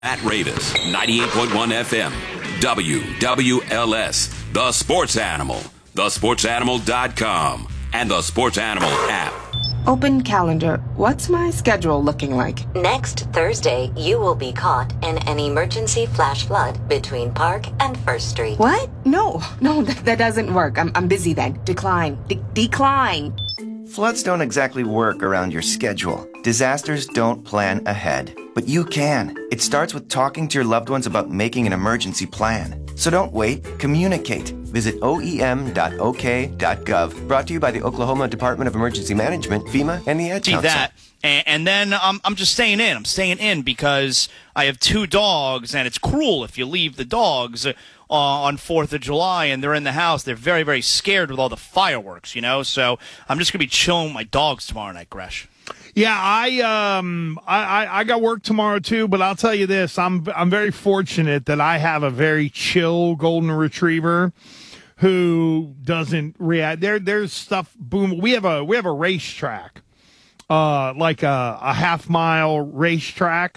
At Ravis, 98.1 FM, WWLS, The Sports Animal, thesportsanimal.com, and the Sports Animal app. Open calendar. What's my schedule looking like? Next Thursday, you will be caught in an emergency flash flood between Park and First Street. What? No, that doesn't work. I'm busy then. Decline. Decline. Floods don't exactly work around your schedule. Disasters don't plan ahead. But you can. It starts with talking to your loved ones about making an emergency plan. So don't wait. Communicate. Visit oem.ok.gov. Brought to you by the Oklahoma Department of Emergency Management, FEMA, and the Ad Council. See that. And then I'm just staying in. I'm staying in because I have 2 dogs, and it's cruel if you leave the dogs on 4th of July and they're in the house. They're very, very scared with all the fireworks, you know. So I'm just going to be chilling with my dogs tomorrow night, Gresh. Yeah, I got work tomorrow too, but I'll tell you this: I'm very fortunate that I have a very chill golden retriever who doesn't react. There's stuff. Boom. We have a racetrack, like a half-mile racetrack,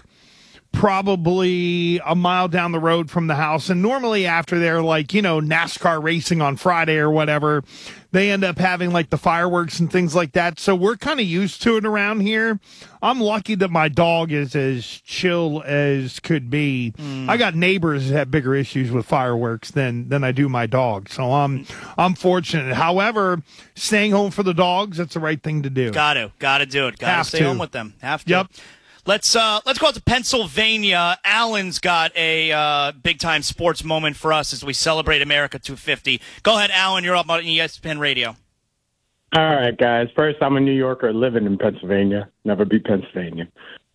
probably a mile down the road from the house. And normally after they're like, you know, NASCAR racing on Friday or whatever, they end up having like the fireworks and things like that. So we're kind of used to it around here. I'm lucky that my dog is as chill as could be. I got neighbors that have bigger issues with fireworks than I do my dog. So I'm fortunate. However, staying home for the dogs, that's the right thing to do. Got to do it. Got to stay home with them. Have to. Yep. Let's go out to Pennsylvania. Alan's got a big-time sports moment for us as we celebrate America 250. Go ahead, Alan. You're up on ESPN Radio. All right, guys. First, I'm a New Yorker living in Pennsylvania. Never be Pennsylvania.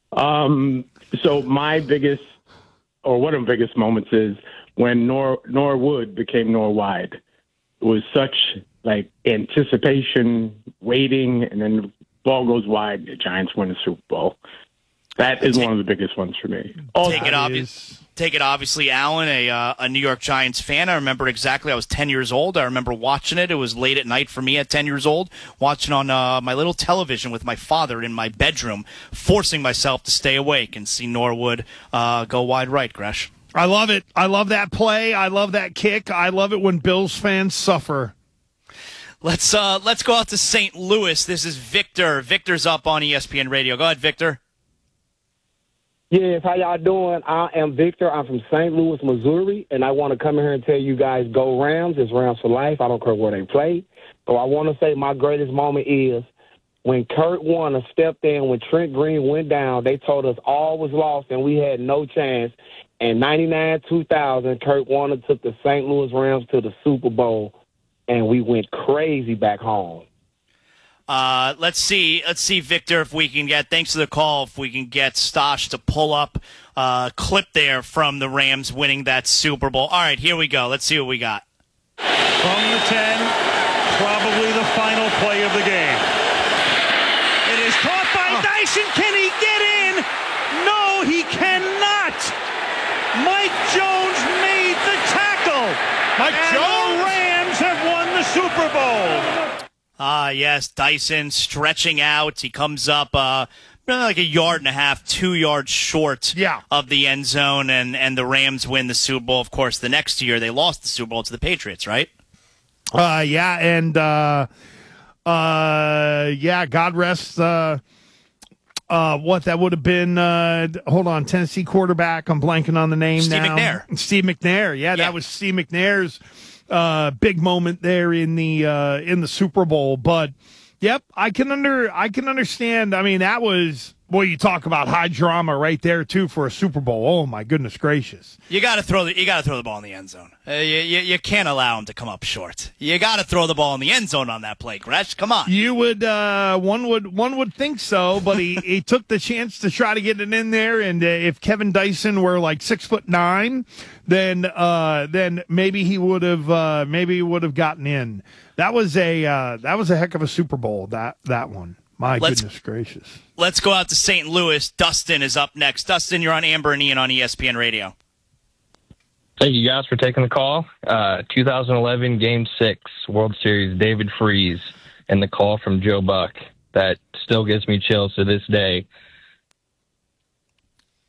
So my biggest, or one of the biggest moments is when Norwood became Norwide. It was such, like, anticipation, waiting, and then the ball goes wide, the Giants win the Super Bowl. That is one of the biggest ones for me. Take it obviously, Alan, a New York Giants fan. I remember exactly. I was 10 years old. I remember watching it. It was late at night for me at 10 years old, watching on my little television with my father in my bedroom, forcing myself to stay awake and see Norwood go wide right, Gresh. I love it. I love that play. I love that kick. I love it when Bills fans suffer. Let's go out to St. Louis. This is Victor. Victor's up on ESPN Radio. Go ahead, Victor. Yes, how y'all doing? I am Victor. I'm from St. Louis, Missouri, and I want to come in here and tell you guys, go Rams. It's Rams for life. I don't care where they play. So I want to say my greatest moment is when Kurt Warner stepped in, when Trent Green went down. They told us all was lost and we had no chance. In 99-2000, Kurt Warner took the St. Louis Rams to the Super Bowl, and we went crazy back home. Let's see, Victor, if we can get, thanks for the call, if we can get Stosh to pull up a clip there from the Rams winning that Super Bowl. All right, here we go. Let's see what we got. From the 10, probably the final play of the game. It is caught by Dyson. Can he get in? No, he cannot. Mike Jones made the tackle. The Rams have won the Super Bowl. Yes, Dyson stretching out. He comes up like a yard and a half, 2 yards short of the end zone, and the Rams win the Super Bowl. Of course, the next year they lost the Super Bowl to the Patriots, right? God rest what that would have been. Hold on, Tennessee quarterback. I'm blanking on the name now. Steve McNair. Yeah, that was Steve McNair's big moment there in the Super Bowl. But yep, I can understand. I mean, that was, boy, you talk about high drama right there too for a Super Bowl. Oh my goodness gracious! You got to throw the ball in the end zone. You can't allow him to come up short. You got to throw the ball in the end zone on that play, Gresh. Come on. You would one would think so, but he took the chance to try to get it in there. And if Kevin Dyson were like 6'9", then maybe he would have gotten in. That was a heck of a Super Bowl, that one. Goodness gracious. Let's go out to St. Louis. Dustin is up next. Dustin, you're on Amber and Ian on ESPN Radio. Thank you guys for taking the call. 2011 Game 6 World Series, David Freese, and the call from Joe Buck. That still gives me chills to this day.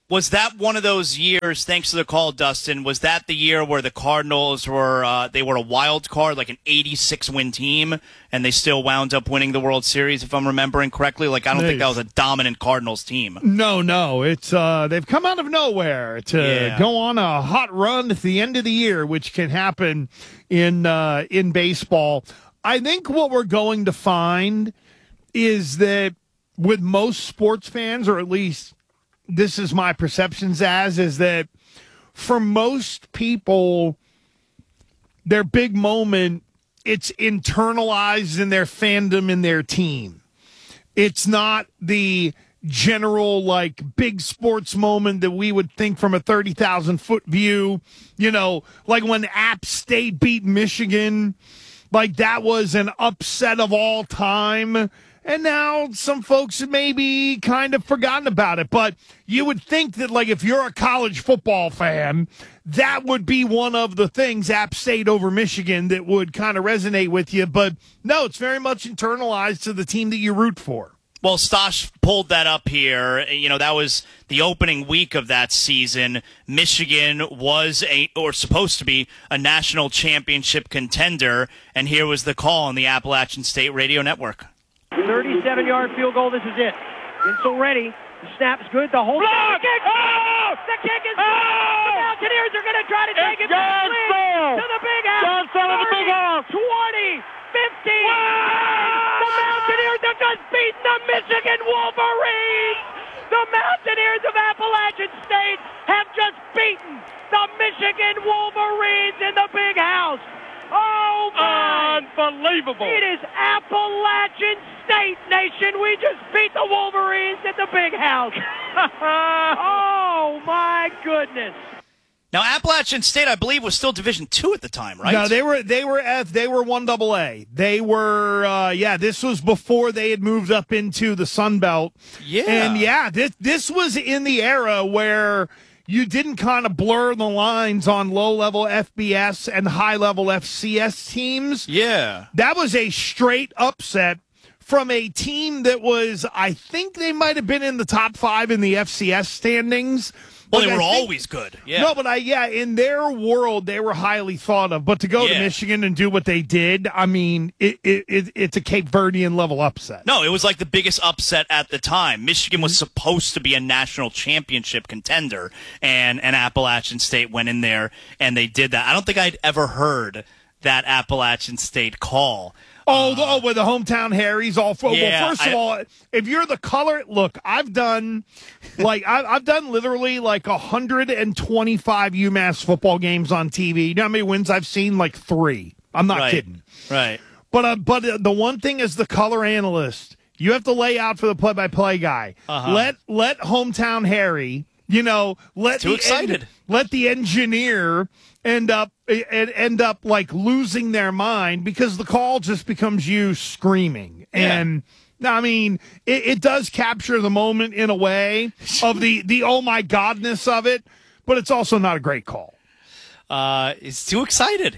Was that one of those years, thanks to the call, Dustin, was that the year where the Cardinals were they were a wild card, like an 86-win team, and they still wound up winning the World Series, if I'm remembering correctly? Like, I don't think that was a dominant Cardinals team. No. It's they've come out of nowhere to go on a hot run at the end of the year, which can happen in baseball. I think what we're going to find is that with most sports fans, or at least this is my perceptions is that for most people, their big moment, it's internalized in their fandom in their team. It's not the general, like, big sports moment that we would think from a 30,000-foot view. You know, like when App State beat Michigan, like that was an upset of all time. And now some folks have maybe kind of forgotten about it. But you would think that, like, if you're a college football fan, that would be one of the things, App State over Michigan, that would kind of resonate with you. But no, it's very much internalized to the team that you root for. Well, Stosh pulled that up here. You know, that was the opening week of that season. Michigan was supposed to be a national championship contender. And here was the call on the Appalachian State Radio Network. 37-yard field goal. This is it. Insel ready. The snap's good. The whole kick. Oh! The kick is good. The Mountaineers are going to try to take it back to the big house. 30, 20, 50. Wow! The Mountaineers have just beaten the Michigan Wolverines. The Mountaineers of Appalachian State have just beaten the Michigan Wolverines in the big house. Oh, my. Unbelievable. It is Appalachian State, nation. We just beat the Wolverines at the big house. Oh, my goodness. Now, Appalachian State, I believe, was still Division II at the time, right? No, they were 1AA. They were this was before they had moved up into the Sun Belt. Yeah. And this was in the era where you didn't kind of blur the lines on low-level FBS and high-level FCS teams. Yeah. That was a straight upset from a team that was, I think they might have been in the top 5 in the FCS standings. Well, they were always good. Yeah. No, but in their world, they were highly thought of. But to go to Michigan and do what they did, I mean, it's a Cape Verdean level upset. No, it was like the biggest upset at the time. Michigan was supposed to be a national championship contender, and Appalachian State went in there and they did that. I don't think I'd ever heard that Appalachian State call. With the hometown Harrys all for. Yeah, well, first of all, if you're the color, look, I've done literally like 125 UMass football games on TV. You know how many wins I've seen? Like 3. I'm not kidding. Right. But the one thing as the color analyst, you have to lay out for the play-by-play guy. Uh-huh. Let hometown Harry, let the engineer end up like losing their mind because the call just becomes you screaming. And I mean, it does capture the moment in a way of the oh my godness of it, but it's also not a great call. He's too excited.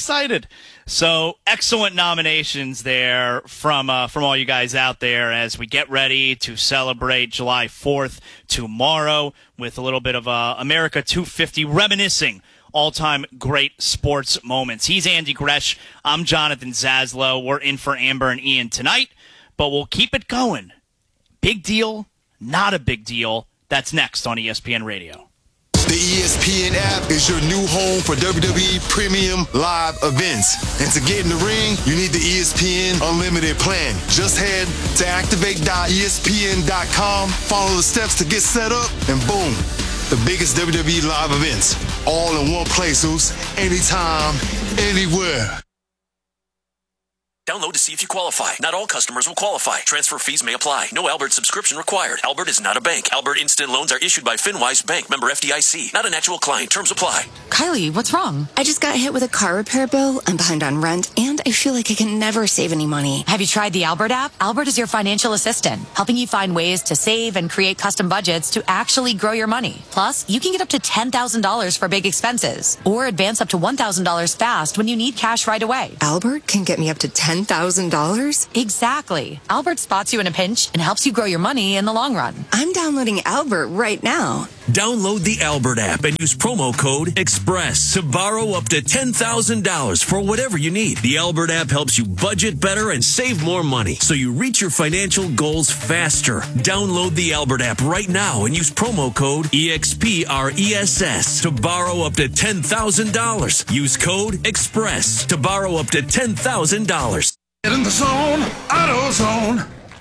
So excellent nominations there from all you guys out there as we get ready to celebrate July 4th tomorrow with a little bit of America 250 reminiscing all-time great sports moments. He's Andy Gresh. I'm Jonathan Zaslow. We're in for Amber and Ian tonight, but we'll keep it going. Big deal, not a big deal. That's next on ESPN Radio. The ESPN app is your new home for WWE Premium Live events. And to get in the ring, you need the ESPN Unlimited plan. Just head to activate.espn.com, follow the steps to get set up, and boom, the biggest WWE live events, all in one place, anytime, anywhere. Download to see if you qualify. Not all customers will qualify. Transfer fees may apply. No Albert subscription required. Albert is not a bank. Albert Instant Loans are issued by FinWise Bank, member FDIC. Not an actual client. Terms apply. Kylie, what's wrong? I just got hit with a car repair bill. I'm behind on rent, and I feel like I can never save any money. Have you tried the Albert app? Albert is your financial assistant, helping you find ways to save and create custom budgets to actually grow your money. Plus, you can get up to $10,000 for big expenses, or advance up to $1,000 fast when you need cash right away. Albert can get me up to $10,000 $10,000? Exactly. Albert spots you in a pinch and helps you grow your money in the long run. I'm downloading Albert right now. Download the Albert app and use promo code EXPRESS to borrow up to $10,000 for whatever you need. The Albert app helps you budget better and save more money so you reach your financial goals faster. Download the Albert app right now and use promo code EXPRESS to borrow up to $10,000. Use code EXPRESS to borrow up to $10,000. Get in the zone, AutoZone.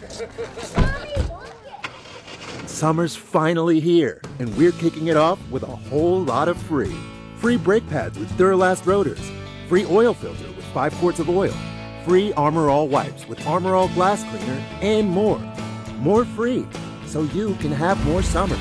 Summer's finally here, and we're kicking it off with a whole lot of free. Free brake pads with Duralast rotors. Free oil filter with 5 quarts of oil. Free Armor All wipes with Armor All glass cleaner, and more. More free, so you can have more summer.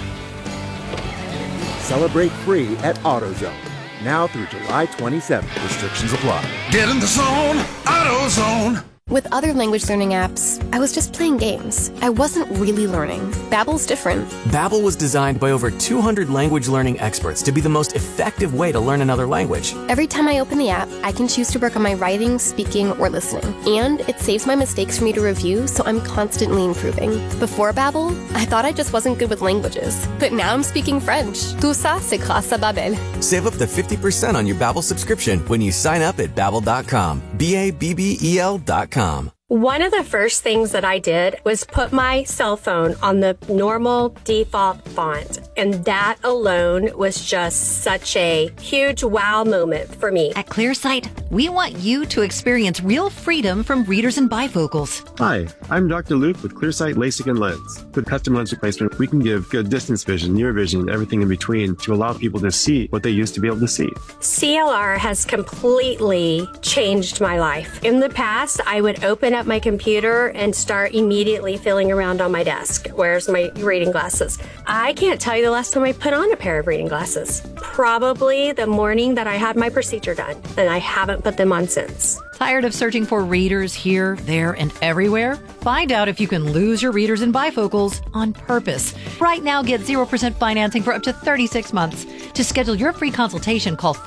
Celebrate free at AutoZone. Now through July 27th. Restrictions apply. Get in the zone, AutoZone. With other language learning apps, I was just playing games. I wasn't really learning. Babbel's different. Babbel was designed by over 200 language learning experts to be the most effective way to learn another language. Every time I open the app, I can choose to work on my writing, speaking, or listening. And it saves my mistakes for me to review, so I'm constantly improving. Before Babbel, I thought I just wasn't good with languages. But now I'm speaking French. Tout ça, c'est grâce à Babbel. Save up to 50% on your Babbel subscription when you sign up at Babbel.com. Babbel.com. One of the first things that I did was put my cell phone on the normal default font. And that alone was just such a huge wow moment for me. At ClearSight, we want you to experience real freedom from readers and bifocals. Hi, I'm Dr. Luke with ClearSight LASIK and Lens. With custom lens replacement, we can give good distance vision, near vision, and everything in between to allow people to see what they used to be able to see. CLR has completely changed my life. In the past, I would open up my computer and start immediately feeling around on my desk. Where's my reading glasses? I can't tell you the last time I put on a pair of reading glasses. Probably the morning that I had my procedure done, and I haven't put them on since. Tired of searching for readers here, there, and everywhere? Find out if you can lose your readers and bifocals on purpose. Right now, get 0% financing for up to 36 months. To schedule your free consultation, call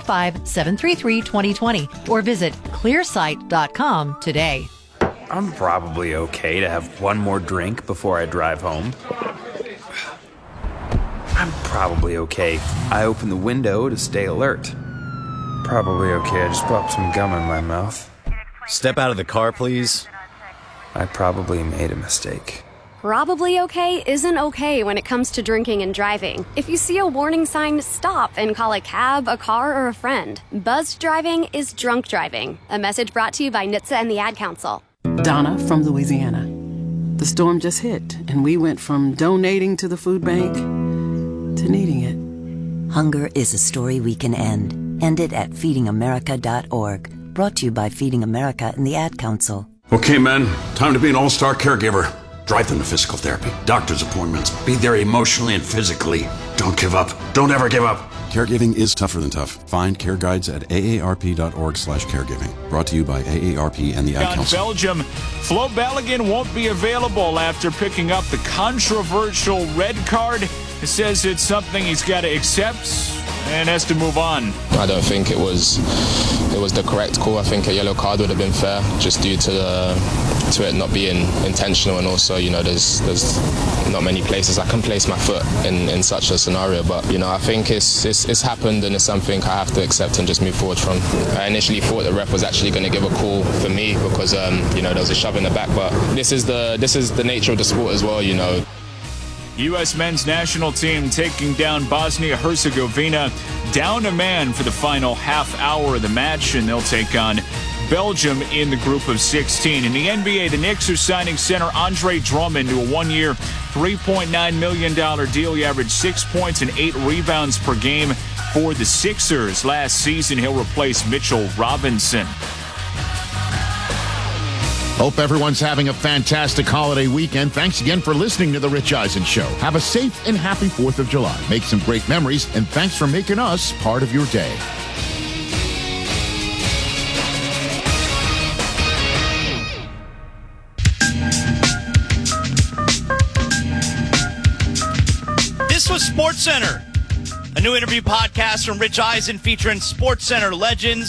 405-733-2020 or visit clearsight.com today. I'm probably okay to have one more drink before I drive home. I'm probably okay. I open the window to stay alert. Probably okay. I just popped some gum in my mouth. Step out of the car, please. I probably made a mistake. Probably okay isn't okay when it comes to drinking and driving. If you see a warning sign, stop and call a cab, a car, or a friend. Buzzed driving is drunk driving. A message brought to you by NHTSA and the Ad Council. Donna from Louisiana. The storm just hit, and we went from donating to the food bank to needing it. Hunger is a story we can end. End it at feedingamerica.org. Brought to you by Feeding America and the Ad Council. Okay, men, time to be an all-star caregiver. Drive them to physical therapy, doctor's appointments. Be there emotionally and physically. Don't give up. Don't ever give up. Caregiving is tougher than tough. Find care guides at aarp.org/caregiving. Brought to you by AARP and the Ad Council. Belgium, Flo Balogun won't be available after picking up the controversial red card. It says it's something he's got to accept and has to move on. I don't think it was the correct call. I think a yellow card would have been fair, just due to it not being intentional, and also, there's not many places I can place my foot in such a scenario. But I think it's happened, and it's something I have to accept and just move forward from. I initially thought the ref was actually going to give a call for me because there was a shove in the back, but this is the nature of the sport as well. U.S. men's national team taking down Bosnia-Herzegovina, down a man for the final half hour of the match, and they'll take on Belgium in the group of 16. In the NBA, the Knicks are signing center Andre Drummond to a one-year, $3.9 million deal. He averaged 6 points and 8 rebounds per game for the Sixers. Last season, he'll replace Mitchell Robinson. Hope everyone's having a fantastic holiday weekend. Thanks again for listening to The Rich Eisen Show. Have a safe and happy 4th of July. Make some great memories, and thanks for making us part of your day. This was SportsCenter, a new interview podcast from Rich Eisen featuring SportsCenter legends.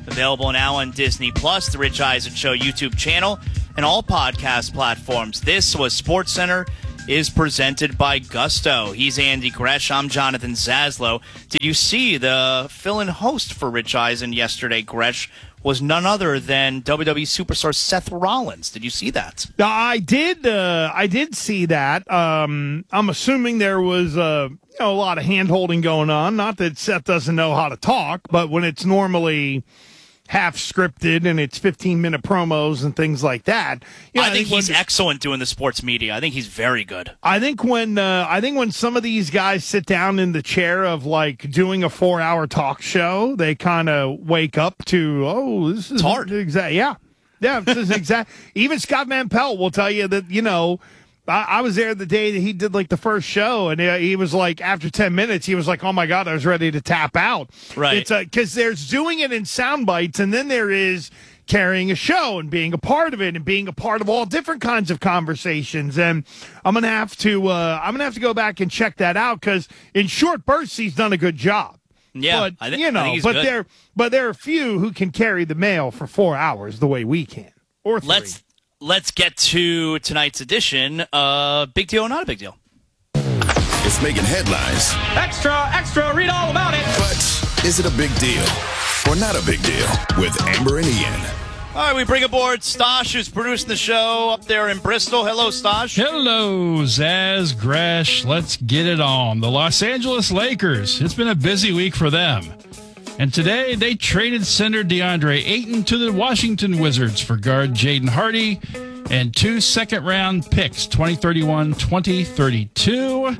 Available now on Disney+, the Rich Eisen Show YouTube channel, and all podcast platforms. This was SportsCenter is presented by Gusto. He's Andy Gresh. I'm Jonathan Zaslow. Did you see the fill-in host for Rich Eisen yesterday, Gresh, was none other than WWE superstar Seth Rollins. Did you see that? I did see that. I'm assuming there was a lot of hand-holding going on. Not that Seth doesn't know how to talk, but when it's normally half scripted and it's 15-minute promos and things like that. I think he's excellent doing the sports media. I think he's very good. I think when some of these guys sit down in the chair of like doing a 4-hour talk show, they kind of wake up to, this is hard. Yeah, this is exact. Even Scott Van Pelt will tell you that, I was there the day that he did like the first show, and he was like, after 10 minutes, he was like, oh my God, I was ready to tap out. Right. It's because there's doing it in sound bites, and then there is carrying a show and being a part of it and being a part of all different kinds of conversations. And I'm gonna have to go back and check that out because in short bursts he's done a good job. Yeah, but I think he's good. there are few who can carry the mail for 4 hours the way we can. Or 3. Let's get to tonight's edition. Big deal or not a big deal? It's making headlines. Extra, read all about it. But is it a big deal or not a big deal with Amber and Ian? All right, we bring aboard Stosh, who's producing the show up there in Bristol. Hello, Stosh. Hello, Zaz, Gresh. Let's get it on. The Los Angeles Lakers. It's been a busy week for them. And today, they traded center DeAndre Ayton to the Washington Wizards for guard Jaden Hardy and 2 second-round picks, 2031, 2032.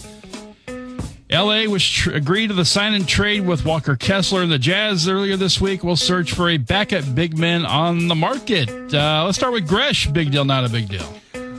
L.A. agreed to the sign-and-trade with Walker Kessler, and the Jazz earlier this week will search for a backup big man on the market. Let's start with Gresh. Big deal, not a big deal?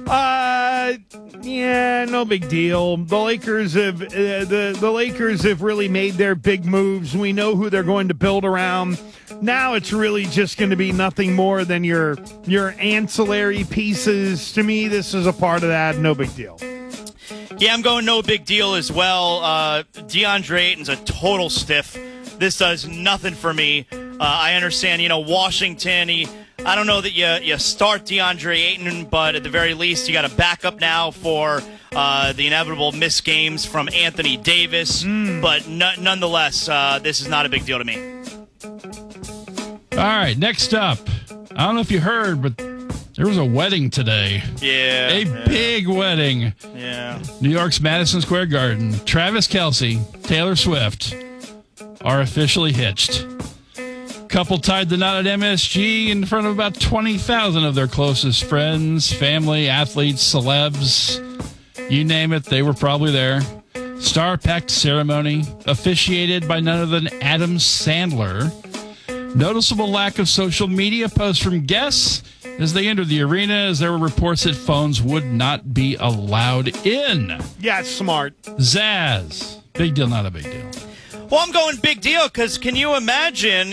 Yeah, no big deal. The Lakers have really made their big moves. We know who they're going to build around. Now it's really just going to be nothing more than your ancillary pieces. To me, this is a part of that. No big deal. Yeah, I'm going no big deal as well. DeAndre Ayton's a total stiff. This does nothing for me. I understand, Washington, I don't know that you start DeAndre Ayton, but at the very least, you got a backup now for the inevitable missed games from Anthony Davis. But nonetheless, this is not a big deal to me. All right, next up. I don't know if you heard, but there was a wedding today. Yeah. A big wedding. Yeah. New York's Madison Square Garden. Travis Kelce, Taylor Swift are officially hitched. Couple tied the knot at MSG in front of about 20,000 of their closest friends, family, athletes, celebs. You name it, they were probably there. Star-packed ceremony, officiated by none other than Adam Sandler. Noticeable lack of social media posts from guests as they entered the arena, as there were reports that phones would not be allowed in. Yeah, it's smart. Zaz, big deal, not a big deal? Well, I'm going big deal because can you imagine,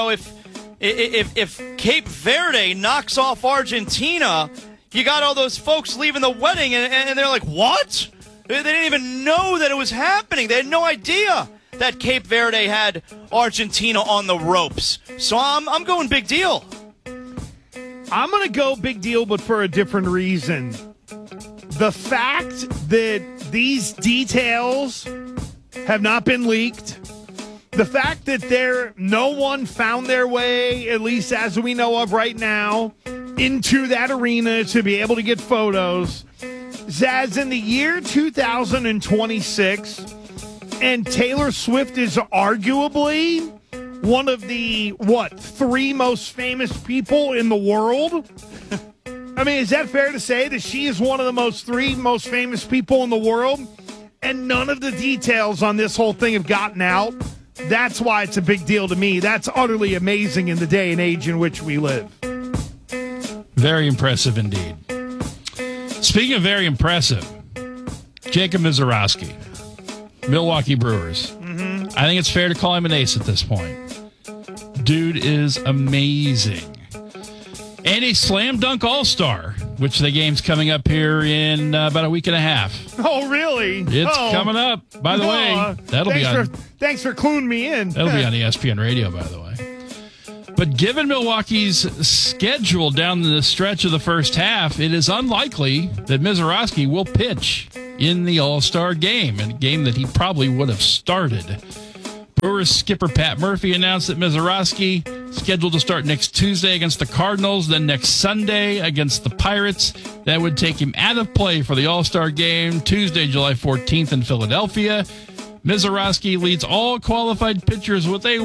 if Cape Verde knocks off Argentina, you got all those folks leaving the wedding and they're like, what? They didn't even know that it was happening. They had no idea that Cape Verde had Argentina on the ropes. So I'm going big deal. I'm going to go big deal, but for a different reason. The fact that these details have not been leaked, the fact that no one found their way, at least as we know of right now, into that arena to be able to get photos. Zaz, in the year 2026, and Taylor Swift is arguably one of the, 3 most famous people in the world? I mean, is that fair to say that she is one of the 3 most famous people in the world? And none of the details on this whole thing have gotten out. That's why it's a big deal to me. That's utterly amazing in the day and age in which we live. Very impressive indeed. Speaking of very impressive, Jacob Misiorowski, Milwaukee Brewers. Mm-hmm. I think it's fair to call him an ace at this point. Dude is amazing. And a slam dunk all-star, which the game's coming up here in about a week and a half. Oh, really? It's coming up. By the way, that'll be on. Thanks for cluing me in. That'll be on ESPN Radio, by the way. But given Milwaukee's schedule down the stretch of the first half, it is unlikely that Mizorowski will pitch in the All-Star game, a game that he probably would have started. Brewers skipper Pat Murphy announced that Mizorowski scheduled to start next Tuesday against the Cardinals, then next Sunday against the Pirates. That would take him out of play for the All-Star game Tuesday, July 14th in Philadelphia. Mizorowski leads all qualified pitchers with a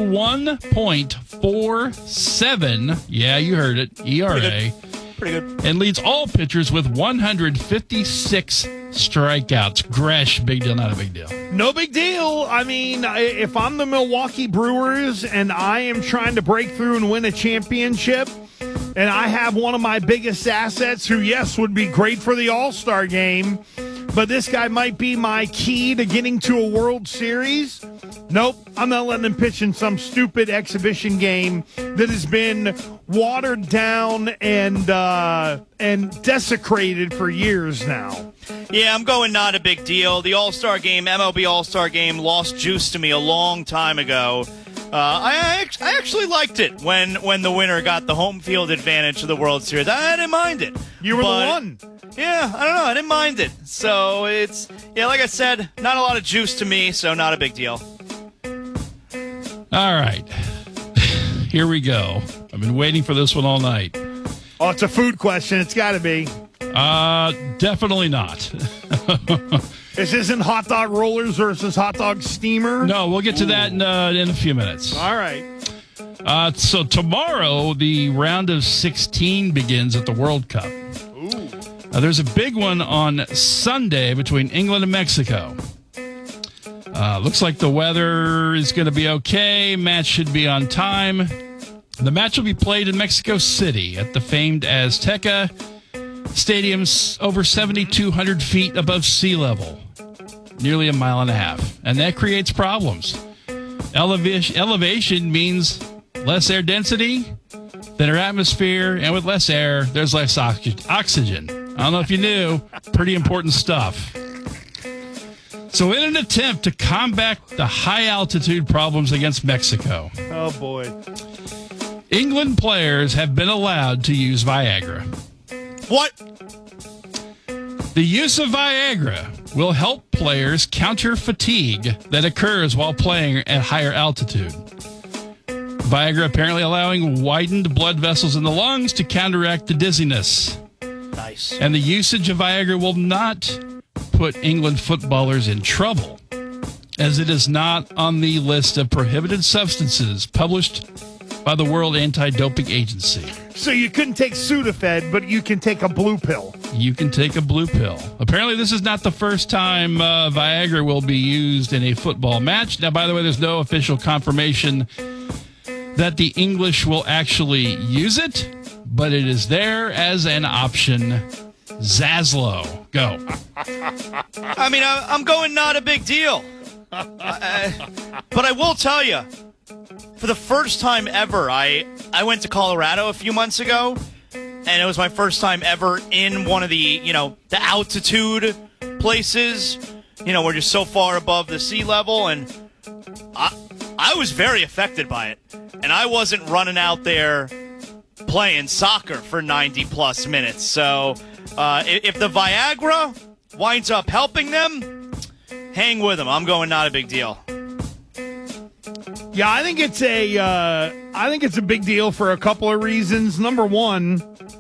1.47, yeah, you heard it, ERA. Pretty good. And leads all pitchers with 156 strikeouts. Gresh, big deal, not a big deal? No big deal. I mean, if I'm the Milwaukee Brewers and I am trying to break through and win a championship, and I have one of my biggest assets who, yes, would be great for the All-Star game, but this guy might be my key to getting to a World Series, nope, I'm not letting him pitch in some stupid exhibition game that has been watered down and desecrated for years now. Yeah, I'm going not a big deal. The All-Star game, MLB All-Star game, lost juice to me a long time ago. I actually liked it when the winner got the home field advantage of the World Series. I didn't mind it. You were the one. Yeah, I don't know. I didn't mind it. So it's, like I said, not a lot of juice to me, so not a big deal. All right. Here we go. I've been waiting for this one all night. Oh, it's a food question. It's got to be. Definitely not. This isn't hot dog rollers versus hot dog steamer? No, we'll get to that in a few minutes. All right. So tomorrow, the round of 16 begins at the World Cup. Ooh. There's a big one on Sunday between England and Mexico. Looks like the weather is going to be okay. Match should be on time. The match will be played in Mexico City at the famed Azteca Stadium's over 7,200 feet above sea level, nearly a mile and a half. And that creates problems. Elevation means less air density, thinner atmosphere, and with less air, there's less oxygen. I don't know if you knew, pretty important stuff. So in an attempt to combat the high altitude problems against Mexico, oh boy, England players have been allowed to use Viagra. What? The use of Viagra will help players counter fatigue that occurs while playing at higher altitude. Viagra apparently allowing widened blood vessels in the lungs to counteract the dizziness. Nice. And the usage of Viagra will not put England footballers in trouble, as it is not on the list of prohibited substances published by the World Anti-Doping Agency. So you couldn't take Sudafed, but you can take a blue pill. You can take a blue pill. Apparently, this is not the first time Viagra will be used in a football match. Now, by the way, there's no official confirmation that the English will actually use it, but it is there as an option. Zaslow, go. I mean, I'm going not a big deal. But I will tell you, for the first time ever, I went to Colorado a few months ago, and it was my first time ever in one of the, the altitude places, where you're so far above the sea level, and I was very affected by it. And I wasn't running out there playing soccer for 90-plus minutes. So if the Viagra winds up helping them, hang with them. I'm going not a big deal. Yeah, I think it's a big deal for a couple of reasons. Number one,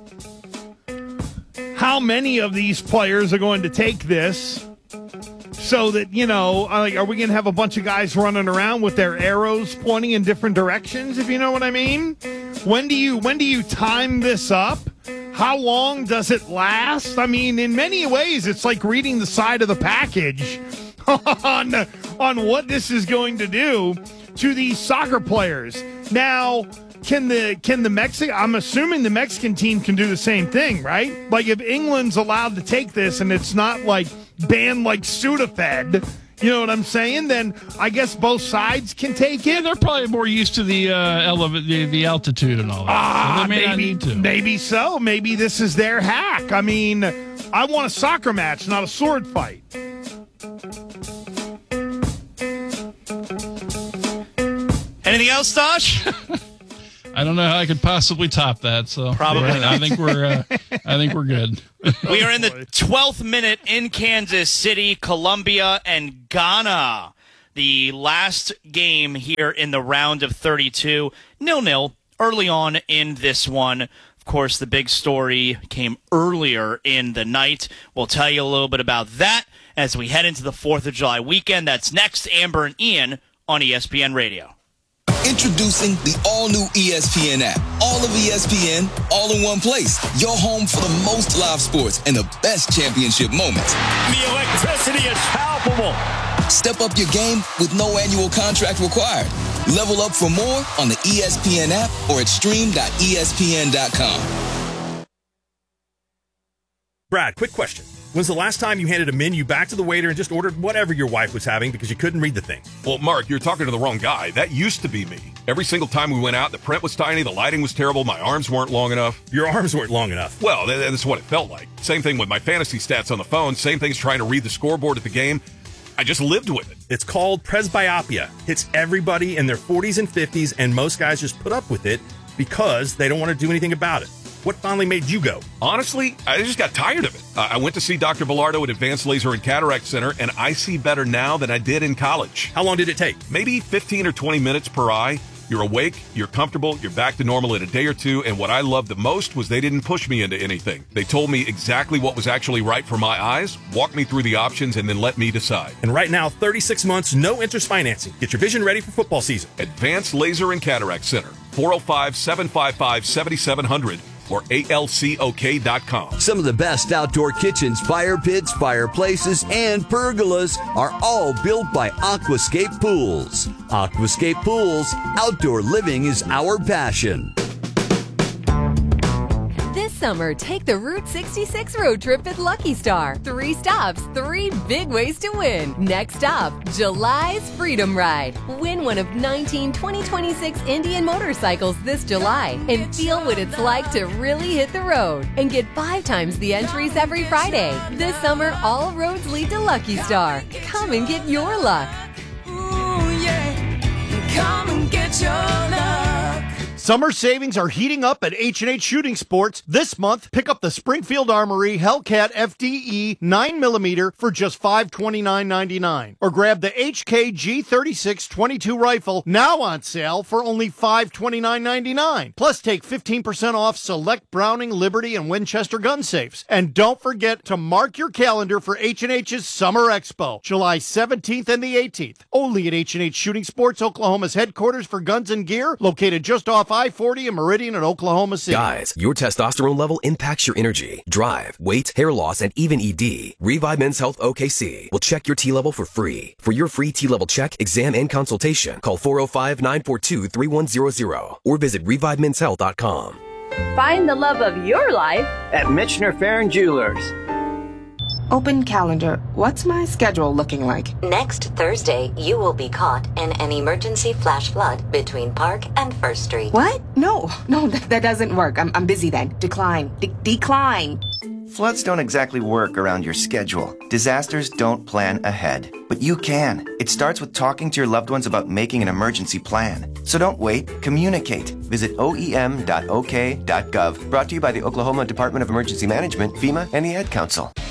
how many of these players are going to take this so that, are we going to have a bunch of guys running around with their arrows pointing in different directions, if you know what I mean? When do you time this up? How long does it last? I mean, in many ways, it's like reading the side of the package on what this is going to do to these soccer players. Now, can the Mexican? I'm assuming the Mexican team can do the same thing, right? Like if England's allowed to take this and it's not like banned like Sudafed, you know what I'm saying? Then I guess both sides can take it. Yeah, they're probably more used to the altitude and all that. So they may not need to. Maybe so. Maybe this is their hack. I mean, I want a soccer match, not a sword fight. Anything else, Tosh? I don't know how I could possibly top that. So Probably not. I think we're good. We are in the 12th minute in Kansas City, Colombia, and Ghana. The last game here in the round of 32, 0-0 early on in this one. Of course, the big story came earlier in the night. We'll tell you a little bit about that as we head into the 4th of July weekend. That's next, Amber and Ian on ESPN Radio. Introducing the all-new ESPN app. All of ESPN, all in one place. Your home for the most live sports and the best championship moments. The electricity is palpable. Step up your game with no annual contract required. Level up for more on the ESPN app or at stream.espn.com. Brad, quick question. When's the last time you handed a menu back to the waiter and just ordered whatever your wife was having because you couldn't read the thing? Well, Mark, you're talking to the wrong guy. That used to be me. Every single time we went out, the print was tiny, the lighting was terrible, my arms weren't long enough. Your arms weren't long enough? Well, that's what it felt like. Same thing with my fantasy stats on the phone. Same thing's trying to read the scoreboard at the game. I just lived with it. It's called presbyopia. Hits everybody in their 40s and 50s, and most guys just put up with it because they don't want to do anything about it. What finally made you go? Honestly, I just got tired of it. I went to see Dr. Velardo at Advanced Laser and Cataract Center, and I see better now than I did in college. How long did it take? Maybe 15 or 20 minutes per eye. You're awake, you're comfortable, you're back to normal in a day or two, and what I loved the most was they didn't push me into anything. They told me exactly what was actually right for my eyes, walked me through the options, and then let me decide. And right now, 36 months, no interest financing. Get your vision ready for football season. Advanced Laser and Cataract Center, 405-755-7700. or ALCOK.com. Some of the best outdoor kitchens, fire pits, fireplaces, and pergolas are all built by Aquascape Pools. Aquascape Pools, outdoor living is our passion. This summer, take the Route 66 road trip at Lucky Star. 3 stops, 3 big ways to win. Next stop, July's Freedom Ride. Win one of 19 2026 Indian motorcycles this July and feel what it's like to really hit the road. And get 5 times the entries every Friday. This summer, all roads lead to Lucky Star. Come and get your luck. Ooh, yeah. Come and get your luck. Summer savings are heating up at H&H Shooting Sports. This month, pick up the Springfield Armory Hellcat FDE 9mm for just $529.99. Or grab the HK G36 22 rifle, now on sale for only $529.99. Plus, take 15% off select Browning, Liberty, and Winchester gun safes. And don't forget to mark your calendar for H&H's Summer Expo, July 17th and the 18th. Only at H&H Shooting Sports, Oklahoma's headquarters for guns and gear, located just off I-40 and Meridian in Oklahoma City. Guys, your testosterone level impacts your energy, drive, weight, hair loss, and even ED. Revive Men's Health OKC will check your T-level for free. For your free T-level check, exam, and consultation, call 405-942-3100 or visit ReviveMen'sHealth.com. Find the love of your life at Michener Farron Jewelers. Open calendar. What's my schedule looking like? Next Thursday, you will be caught in an emergency flash flood between Park and First Street. What? No, that doesn't work. I'm busy then. Decline. Decline. Floods don't exactly work around your schedule. Disasters don't plan ahead. But you can. It starts with talking to your loved ones about making an emergency plan. So don't wait. Communicate. Visit oem.ok.gov. Brought to you by the Oklahoma Department of Emergency Management, FEMA, and the Ad Council.